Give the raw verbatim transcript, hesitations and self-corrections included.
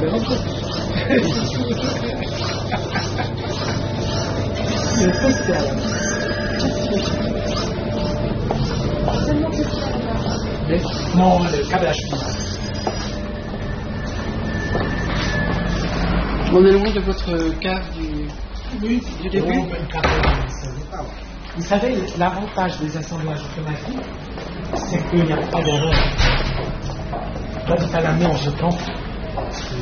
Le poster. Non, le câble à cheville. On est loin de votre cave du, oui, du début. Oh, même vous savez, l'avantage des assemblages automatiques, c'est qu'il n'y a pas d'erreur. Là, tout à la main, je pense,